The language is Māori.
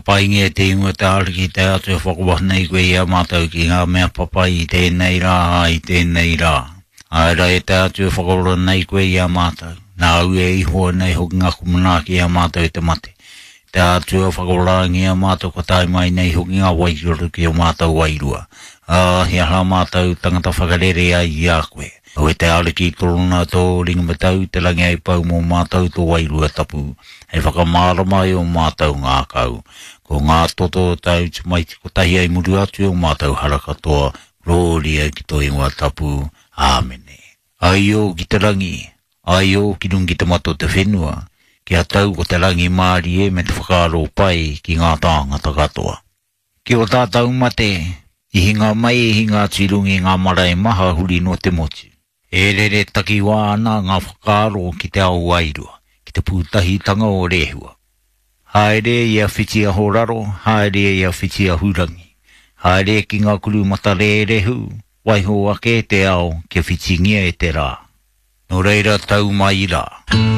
papai nge te ingo te ariki te atu e whakawana i koe ia mātou ki ngā mea papai i tēnei rā, i tēnei rā. Aera e te atu e whakarona i koe ia mātou. Nā au e ihoa nei hoki ngā kumana ki ia mātou te mate. Te atu e whakarangi ia mātou ko tai mai nei hoki ngā wairuru ki o mātou wairua. Hea hala mātou tangata whakarere ai i a koe. O e te ariki torona tō ringa matau te langi ai pau mō mātou tō wairua tapu. E whakamara mai o mātou ngā kau. Ko ngā toto tau te mai ko tahi ai muri atu o mātou haraka toa. Rōri ai ki tō ingoa tapu. Āmene. Ai o ki te rangi. Ai o ki rungi te mato te whenua. Ki a tau ko te rangi maari e me te whakaro pai ki ngā tāngata katoa. Ki o tātau mate. I hinga mai e hinga tirungi ngā marae maha huri no te motu. E rere taki wā ana ngā whakaro ki te au wairua, ki te pūtahi tanga o rehua. Haere ia whiti a horaro, haere ia whiti a hurangi. Haere ki ngā kuru mata rehu, waiho ake te ao, ke whiti ngia e te rā. No reira tau mai rā.